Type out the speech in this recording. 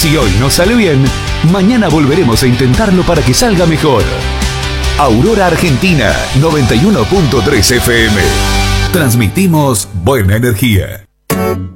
Si hoy no sale bien, mañana volveremos a intentarlo para que salga mejor. Aurora Argentina 91.3 FM. Transmitimos buena energía.